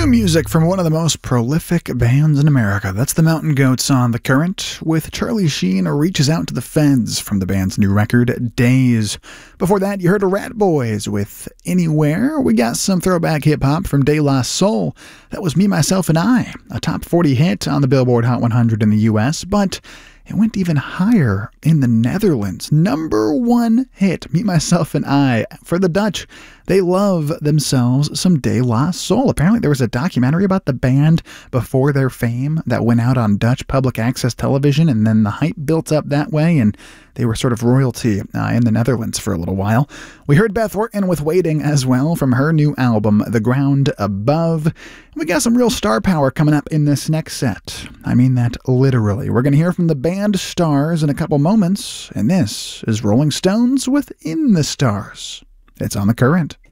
New music from one of the most prolific bands in America. That's the Mountain Goats on The Current, with Charlie Sheen Reaches Out to the Feds from the band's new record, Days. Before that, you heard Rat Boys with Anywhere. We got some throwback hip-hop from De La Soul. That was Me, Myself, and I, a top 40 hit on the Billboard Hot 100 in the U.S., but it went even higher in the Netherlands. Number one hit, Me, Myself, and I. For the Dutch, they love themselves some De La Soul. Apparently there was a documentary about the band before their fame that went out on Dutch public access television, and then the hype built up that way, and they were sort of royalty in the Netherlands for a little while. We heard Beth Orton with Waiting as well from her new album, The Ground Above. We got some real star power coming up in this next set. I mean that literally. We're going to hear from the band Stars in a couple moments, and this is Rolling Stones with In the Stars. It's on The Current.